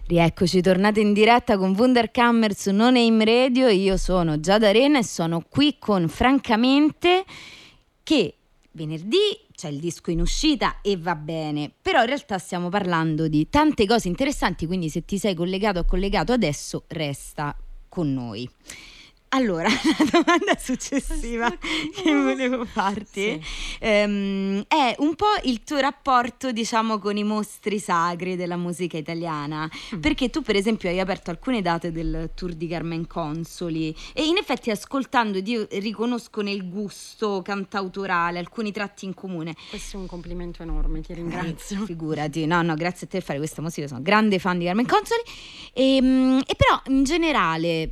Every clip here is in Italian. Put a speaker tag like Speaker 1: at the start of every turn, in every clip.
Speaker 1: Rieccoci, tornate in diretta con Wunderkammer su No Name Radio. Io sono Giada Arena e sono qui con Francamente, che venerdì c'è il disco in uscita e va bene, però in realtà stiamo parlando di tante cose interessanti, quindi se ti sei collegato o collegato adesso resta con noi. Allora, la domanda successiva che volevo farti è un po' il tuo rapporto, diciamo, con i mostri sacri della musica italiana, perché tu per esempio hai aperto alcune date del tour di Carmen Consoli e in effetti ascoltando io riconosco nel gusto cantautorale alcuni tratti in comune.
Speaker 2: Questo è un complimento enorme, ti ringrazio.
Speaker 1: Figurati, no, grazie a te per fare questa musica, sono grande fan di Carmen Consoli e però in generale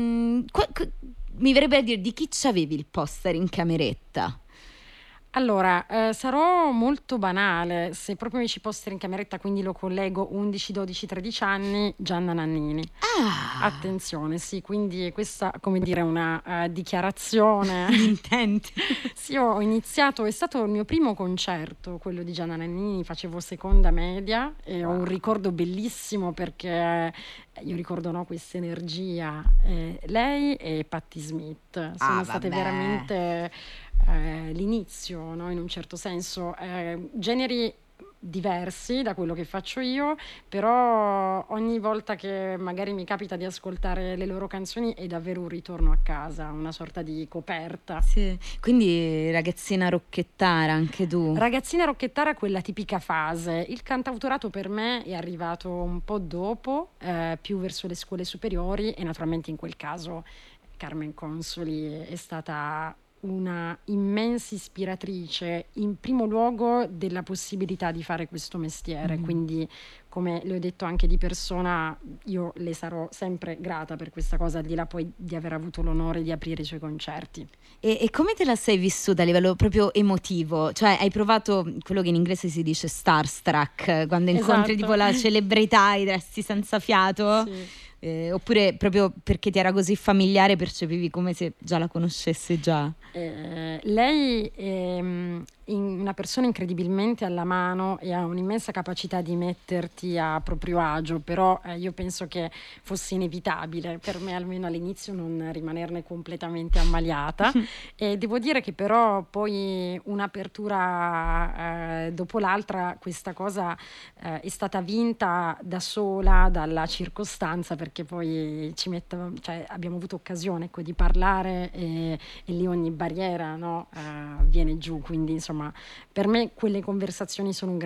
Speaker 1: mi verrebbe a dire di chi c'avevi il poster in cameretta?
Speaker 2: Allora, sarò molto banale, se proprio mi ci poster in cameretta, quindi lo collego 11, 12, 13 anni, Gianna Nannini. Attenzione, sì, quindi questa, come dire, una dichiarazione
Speaker 1: di intenti.
Speaker 2: Sì, ho iniziato, è stato il mio primo concerto, quello di Gianna Nannini, facevo seconda media e ho un ricordo bellissimo perché io ricordo, no, questa energia, lei e Patti Smith sono state veramente l'inizio, no, in un certo senso, generi diversi da quello che faccio io, però ogni volta che magari mi capita di ascoltare le loro canzoni è davvero un ritorno a casa, una sorta di coperta.
Speaker 1: Sì. Quindi ragazzina rocchettara anche tu?
Speaker 2: Ragazzina rocchettara, quella tipica fase. Il cantautorato per me è arrivato un po' dopo, più verso le scuole superiori, e naturalmente in quel caso Carmen Consoli è stata una immensa ispiratrice, in primo luogo della possibilità di fare questo mestiere, quindi come le ho detto anche di persona, io le sarò sempre grata per questa cosa, al di là poi di aver avuto l'onore di aprire i suoi concerti.
Speaker 1: E come te la sei vissuta a livello proprio emotivo? Cioè hai provato quello che in inglese si dice starstruck, quando incontri tipo la celebrità e resti senza fiato?
Speaker 2: Sì.
Speaker 1: Oppure proprio perché ti era così familiare percepivi come se già la conoscessi già?
Speaker 2: Lei è una persona incredibilmente alla mano e ha un'immensa capacità di metterti a proprio agio, però io penso che fosse inevitabile per me, almeno all'inizio, non rimanerne completamente ammaliata e devo dire che però poi un'apertura dopo l'altra, questa cosa è stata vinta da sola dalla circostanza, perché poi abbiamo avuto occasione, ecco, di parlare e lì ogni barriera, no, viene giù, quindi insomma per me quelle conversazioni sono un